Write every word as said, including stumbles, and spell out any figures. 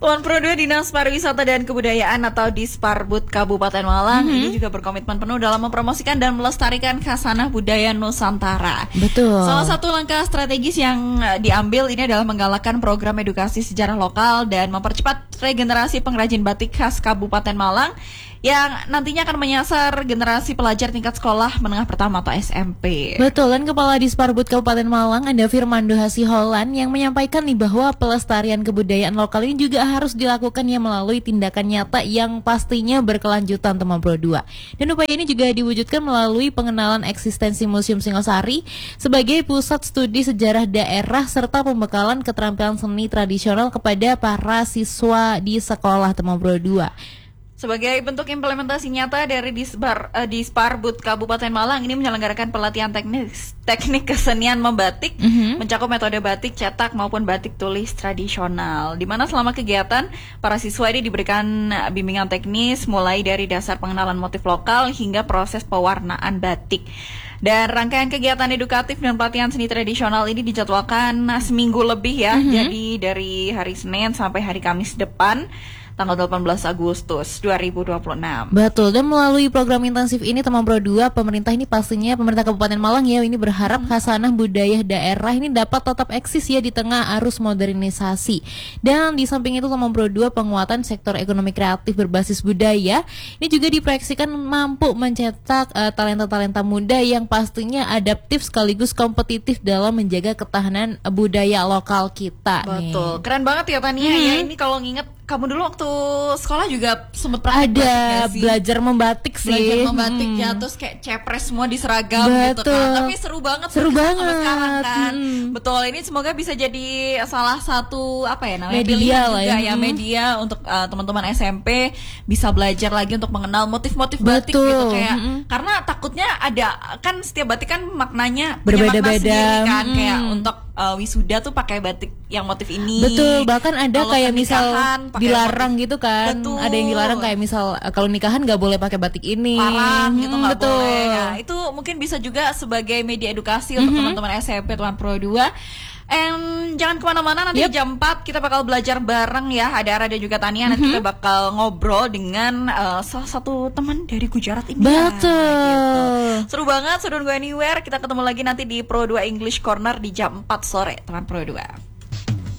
Tuan Pro dua Dinas Pariwisata dan Kebudayaan atau Disparbud Kabupaten Malang mm-hmm. ini juga berkomitmen penuh dalam mempromosikan dan melestarikan khasanah budaya Nusantara. Betul. Salah satu langkah strategis yang diambil ini adalah menggalakkan program edukasi sejarah lokal dan mempercepat regenerasi pengrajin batik khas Kabupaten Malang yang nantinya akan menyasar generasi pelajar tingkat sekolah menengah pertama atau S M P. Betul, dan Kepala Disparbud Kabupaten Malang ada Firmando Hasiholan yang menyampaikan nih bahwa pelestarian kebudayaan lokal ini juga harus dilakukan ya melalui tindakan nyata yang pastinya berkelanjutan teman Pro dua. Dan upaya ini juga diwujudkan melalui pengenalan eksistensi Museum Singosari sebagai pusat studi sejarah daerah serta pembekalan keterampilan seni tradisional kepada para siswa di sekolah teman Pro dua. Sebagai bentuk implementasi nyata dari Disbar, uh, Disparbud Kabupaten Malang ini menyelenggarakan pelatihan teknik teknik kesenian membatik, mm-hmm. mencakup metode batik cetak maupun batik tulis tradisional. Di mana selama kegiatan para siswa ini diberikan bimbingan teknis mulai dari dasar pengenalan motif lokal hingga proses pewarnaan batik. Dan rangkaian kegiatan edukatif dan pelatihan seni tradisional ini dijadwalkan seminggu lebih ya, mm-hmm. jadi dari hari Senin sampai hari Kamis depan, tanggal delapan belas Agustus dua ribu dua puluh enam. Betul, dan melalui program intensif ini teman Pro dua, pemerintah ini pastinya pemerintah Kabupaten Malang ya ini berharap hmm. khasanah budaya daerah ini dapat tetap eksis ya di tengah arus modernisasi. Dan di samping itu teman Pro dua, penguatan sektor ekonomi kreatif berbasis budaya ini juga diproyeksikan mampu mencetak uh, talenta-talenta muda yang pastinya adaptif sekaligus kompetitif dalam menjaga ketahanan budaya lokal kita. Betul, nih. Keren banget ya Tania hmm. ya. Ini kalau nginget kamu dulu waktu sekolah juga sempat ada belajar membatik sih. Belajar membatik hmm. ya, terus kayak cepres semua di seragam gitu kan. Tapi seru banget seru banget sampai sekarang kan. Hmm. Betul, ini semoga bisa jadi salah satu apa ya namanya media pilihan lah juga ya, ya hmm. media untuk uh, teman-teman S M P bisa belajar lagi untuk mengenal motif-motif batik gitu kayak hmm. karena takutnya ada kan setiap batik kan maknanya berbeda-beda sendiri kan hmm. kayak untuk uh, wisuda tuh pakai batik yang motif ini. Betul, bahkan ada kalau kayak misal dilarang motif. gitu kan. Betul. Ada yang dilarang kayak misal kalau nikahan nggak boleh pakai batik ini. Parang gitu nggak hmm, boleh. Nah, itu mungkin bisa juga sebagai media edukasi untuk mm-hmm. teman-teman S M P Tuan Pro dua. And jangan kemana-mana, nanti yep. jam empat kita bakal belajar bareng ya. Ada Ara dan juga Tania, mm-hmm. nanti kita bakal ngobrol dengan uh, salah satu teman dari Gujarat ini. Betul. Gitu. Seru banget, so don't go anywhere. Kita ketemu lagi nanti di Pro dua English Corner di jam empat sore, teman Pro dua.